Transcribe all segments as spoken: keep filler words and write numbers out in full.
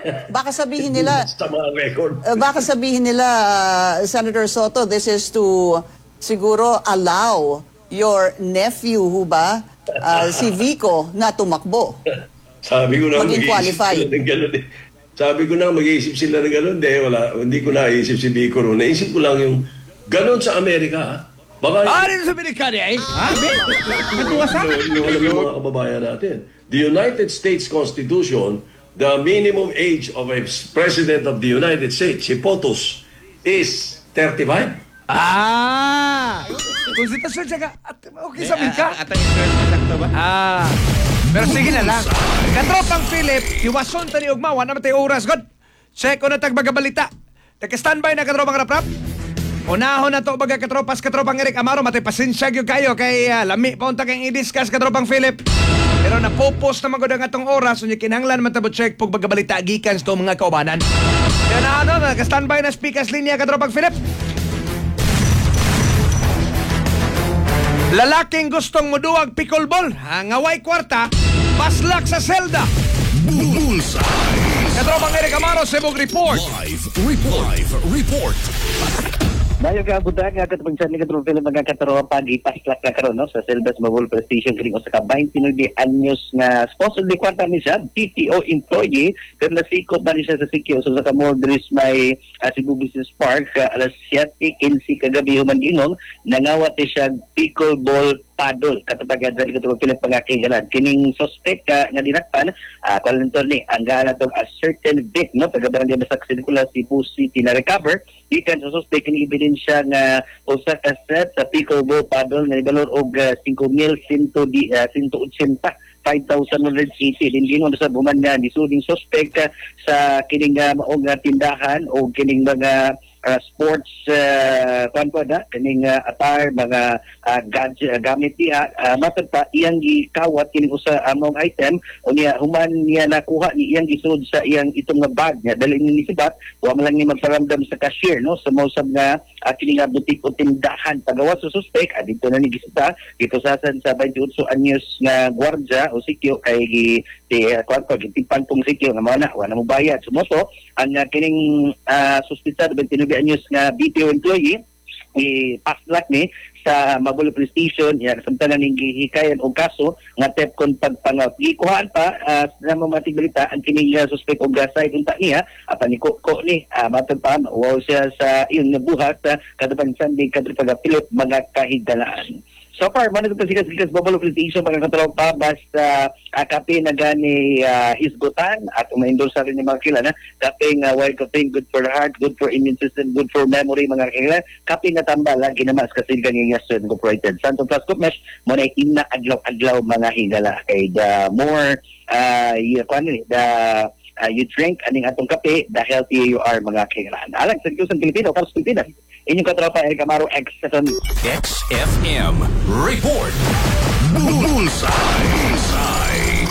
Baka sabihin nila, sa mga record. uh, baka sabihin nila, uh, Senator Soto, this is to siguro allow your nephew, ho ba, uh, si Vico, na tumakbo. Sabi ko na Maging mag-iisip qualified. sila ng gano'n eh. Sabi ko na mag-iisip sila ng gano'n. Hindi, wala. Hindi ko naisip si Vico ron. Naisip ko lang yung gano'n sa Amerika. Ha? Baka Ah, dito sa Amerikana eh? Ha? Katuwa sa? yung, yung, yung mga kababayan natin. The United States Constitution, the minimum age of a President of the United States, si POTUS, is thirty-five. Ah! Konstitusyon siya ka. At- Okay, sabihin ka. At ang interest sakto ba? Ah. Pero sige na lang. Katropang Philip, iwason tani ugmawan naman tayo oras, God. Check ko na tagbagabalita. Nagka-standby na katropang rap-rap. Unahon na to baga katropas katropang Eric Amaro. Matay pasensya gyud kayo kay uh, lami pa unta kayong i-discuss katropang Philip. Pero napopos naman ko ang atong oras. Unya kinahanglan man tabo check pag bagabalita gikan sa mga kaubanan. Kaya na ano, nagka-standby na speakers linya katropang Philip. Lalaking gustong muduwag pickleball, ang away kwarta, paslak sa selda. Bullseye. Katropang Eric Amaro, Cebu Report. Live report. Live report. Mayo ka budak nga katapang sa liga trofeo mga katropa gipaslak na karon no sa Selbas Mobile Prestation kini usa ka twenty anyos nga sponsor di kwarta ni siya P T O employee pero nasikop ba ni siya sa sikyo so sa kamodris may uh, Cebu Business Park uh, alas siyete quince kagabi human inong nangawat ni siya pickleball paddle katapagan sa liga trofeo pagkakigalan kining suspect uh, nga dinakpan uh, kalentor ni ang gana tong a certain bit no pagabarang di sa Cebu City na recover ikan sa suspect kini siya nga usa ka set sa pickleball paddle nga ibalor og uh, five mil one eighty five thousand one hundred eighty din ginon sa buman nga nisuding suspect uh, sa kining uh, maong uh, tindahan o kining mga uh, sports uh, kwan na kining uh, attire mga uh, gadget uh, gamit niya uh, matod pa iyang gikawat kining usa among item unya human niya nakuha ni iyang gisud sa iyang itong nga bag niya dali ni sibat wa man lang ni magparamdam sa cashier no sa mausab nga uh, kining nga butik o tindahan pagawas sa suspect adito na ni gisita dito sa sa twenty-eight anyos nga gwardya o sikyo kay gi ti kwan ko gitipan pong sikyo nga mao na wala mo bayad sumoso ang uh, kining uh, suspitsado twenty-nine anyos nga B P O employee i-paslak ni sa Magulo Police Station yan samtang ning gihikayan og kaso nga tepkon pagpangaw gikuhaan pa uh, sa mga balita ang kining uh, suspect og gasay unta niya apan ni ko ni uh, matod pa wow siya sa iyong nabuhat sa uh, katapan Sunday kadto pag Philip mga kahigalaan. So far, man ito sikas-sikas Babalo Prestation mga katropa basta uh, kape na gani uh, hisgutan at umaindol sa rin yung mga kilala. Kape nga white caffeine, good for the heart, good for immune system, good for memory mga kilala. Kape nga tambala, ginamas kasi ganyan yung Student Incorporated. Santo Plus Kupmesh, mo na ina adlaw-adlaw mga higala. Kay the more, uh, you, the uh, you drink aning atong kape, the healthier you are mga kilala. Alang sa Diyos ng Pilipino, para sa Pilipinas. Inyong katropa, Eric Amaro, X F M. X F M Report. Bullseye.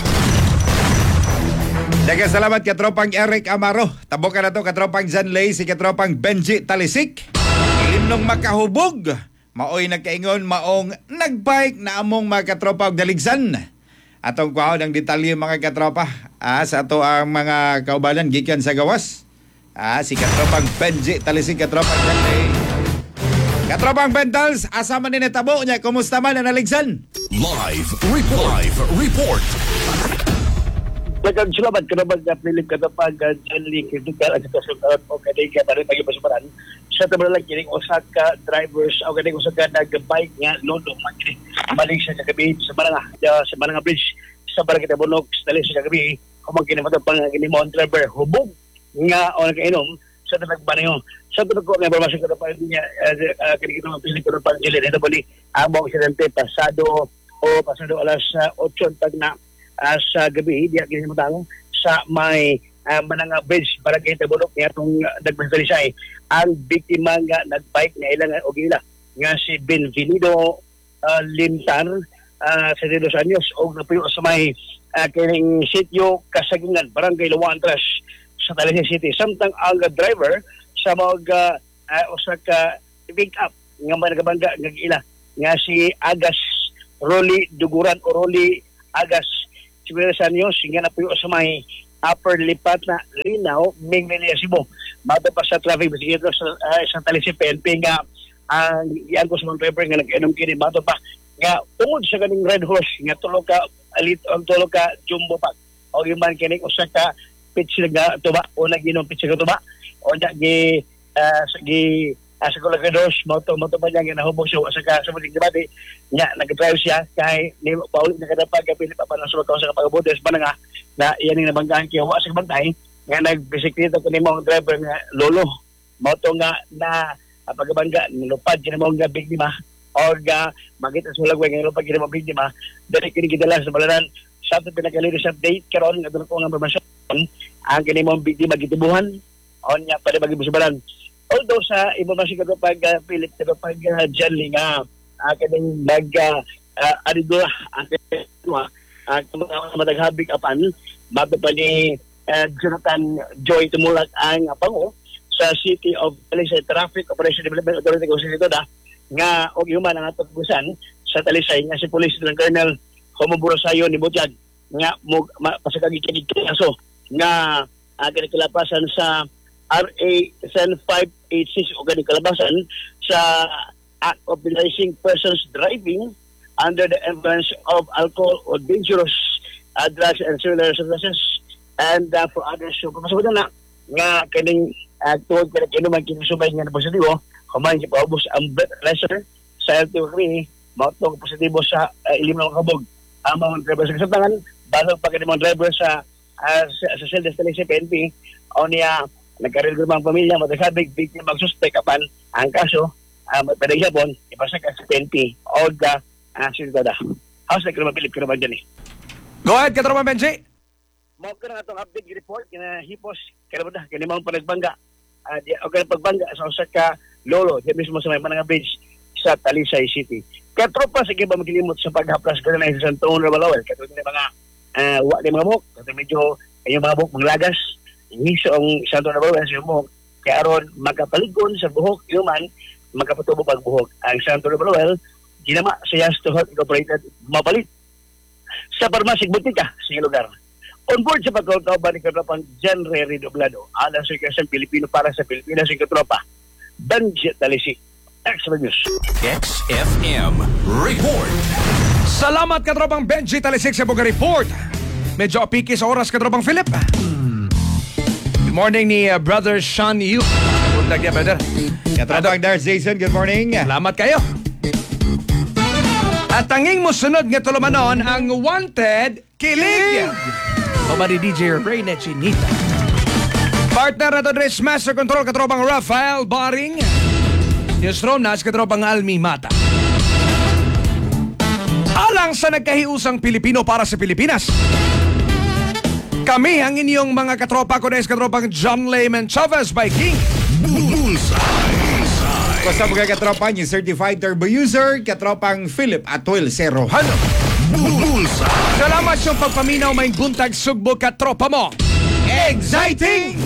Daga salamat katropang Eric Amaro. Tabo ka na to katropang John Lay, si katropang Benji Talisik. Ilimnong makahubog. Maoy nagkaingon maong nagbike na among mga katropa og daligsan. Atong kuhaw ng detalye mga katropa. Ah, sa ato ang mga kaubalan gikan sa gawas. Ah, si katropang Benji Talisik katropang John Lay. Katropang Bentals, asama ni netabo niya. Kumusta man ang naligsan? Live report. Live report. Dagang salamat ka naman na Philip Katapag John Lee Critical at kasunod o kaning ka na rin pag-ipasumaran sa tabi lang kining Osaka drivers o kaning Osaka nag-bike nga lodo man kini balik siya sa gabi sa Baranga sa Baranga Bridge sa Barangay Tabunok sa dali sa gabi kumang kinamatang pang kini mo driver hubog nga o nagkainom sa nagbanyo sa tunod ko nga information ko na pa niya kining kita mga Philip Katapag John Lee ito bali among aksidente pasado o pasado alas eight tag na Uh, sa gabi, di akin mo sa may uh, Mananga Bridge, Barangay Tabunok, niya itong uh, nagbansali siya eh. Ang biktima nga nagbike na ilang o gila nga si Benvenido uh, Lintar uh, sa dos anyos o napuyo sa may uh, kining sityo Kasagingan, Barangay Lawantras sa Talasay City. Samtang ang uh, driver sa mga uh, usa ka pick up nga managabangga nga ila nga si Agas Rolly Duguran o Rolly Agas siguro sa anyos, nga na po sa may upper lipat na linaw ming Lilia Cebu. Bago pa sa traffic investigator sa uh, sa Talisi P N P nga ang iyan ko sa mga driver nga nag-inom kini bago pa nga tungod sa kaning Red Horse nga tulo ka alit ang tulo ka jumbo pack o yung man kini usa ka pitch nga tuba o naginom pitch nga tuba o na gi uh, gi uh, sa Colagados moto moto pa niya ginahubog siya sa ka sa muling debate nga nag-drive siya kay ni paulit na kada pag pili pa pa ng sulod sa pagabotes pa nga na iyan ang nabanggaan kay wa sa bantay nga nagbisikleta ko ni mong driver nga lolo moto nga na uh, pagabangga nilupad kini mo nga biktima o ga magita sa lagway nga nilupad kini mo biktima dali kini gidala sa balaran sa ato pinaka-latest update karon nga doon ko nga informasyon ang kini mo biktima gitubuhan on niya pwede magibusubalan. Although sa iba ba siya pag uh, pilit sa pag uh, Janly nga uh, kaning mag uh, uh, aridura ang uh, uh, madaghabig apan mato pa ni uh, Jonathan Joy Tumulak ang uh, pango sa City of Talisay Traffic Operation Development Authority kung sino da nga og human ang atong gusan sa Talisay nga si Police ng Colonel Homo Burosayo ni Butjag nga mo pasagagi kini kaso nga uh, kalapasan sa R A seven five eight six o gani kalabasan sa act of penalizing persons driving under the influence of alcohol or dangerous uh, drugs and similar substances and uh, for others so pasabot na nga kaning uh, tuwag ka nag-inuman kinisubay nga na positibo kumain si paubos ang blood pressure sa L T O kami mautong positibo sa uh, ilim na makabog ang mga driver sa kasatangan basag pa kanimang driver sa uh, sa, sa Celdes Talisay P N P o niya nagkaril ko mga pamilya matasabig big na magsuspect apan ang kaso uh, pwede Japon ipasa ka sa P N P o ga uh, sinigada house na krumabilip ka naman dyan eh. Go ahead, Katropa Benji. Mao ko na itong update report kina hipos kaya ba kaya mga panagbangga uh, o kaya pagbangga sa usa ka lolo di mismo sa may mga bridge sa Talisay City. Kaya tropa sige ba magkilimot sa paghaplas ko na sa Santo Balawel katulad ng mga uh, wa di mga buhok katulad medyo yung mga buhok maglagas niso ang Santo Balawel sa buhok kaya aron magapaligon sa buhok human magapatubo pag buhok ang Santo Balawel ginama sa Yas to Health Incorporated mapalit sa parmasig butika sa lugar. On board sa pagkakauban ni Katropang John Ray Redoblado, alang sa ikasang Pilipino para sa Pilipinas yung Katropa, Benji Talisik. X-Men News. X F M Report. Salamat, Katropang Benji Talisik sa buong report. Medyo apiki sa oras, Katropang Philip. Good morning ni uh, Brother Sean Yu. Punta niya, brother. Katropang Darth Jason, good morning. Salamat kayo. At tanging mo sunod nga tulumanon ang Wanted Kilig. Paba ni D J Reyna Chinita. Partner na to Dress Master Control Katropang Rafael Baring. Newsroom nas Katropang Almi Mata. Alang sa nagkahiusang Pilipino para sa Pilipinas. Kami ang inyong mga katropa ko na Katropang John Layman Chavez by King. Basta mga katropa niyo, certified turbo user, katropang Philip Atuel Serojano. Salamat sa pagpaminaw may buntag sugbo katropa mo. Exciting!